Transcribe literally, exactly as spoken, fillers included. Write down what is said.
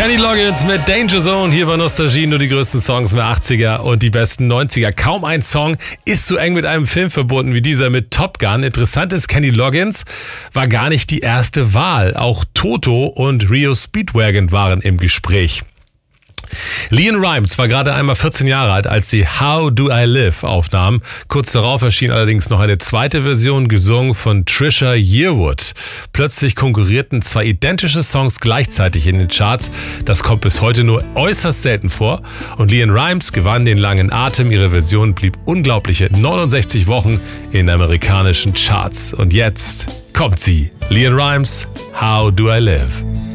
Kenny Loggins mit Danger Zone, hier bei Nostalgie, nur die größten Songs der achtziger und die besten neunziger. Kaum ein Song ist so eng mit einem Film verbunden wie dieser mit Top Gun. Interessant ist, Kenny Loggins war gar nicht die erste Wahl. Auch Toto und Rio Speedwagon waren im Gespräch. LeAnn Rimes war gerade einmal vierzehn Jahre alt, als sie How Do I Live aufnahm. Kurz darauf erschien allerdings noch eine zweite Version, gesungen von Trisha Yearwood. Plötzlich konkurrierten zwei identische Songs gleichzeitig in den Charts. Das kommt bis heute nur äußerst selten vor. Und LeAnn Rimes gewann den langen Atem. Ihre Version blieb unglaubliche neunundsechzig Wochen in amerikanischen Charts. Und jetzt kommt sie. LeAnn Rimes, How Do I Live?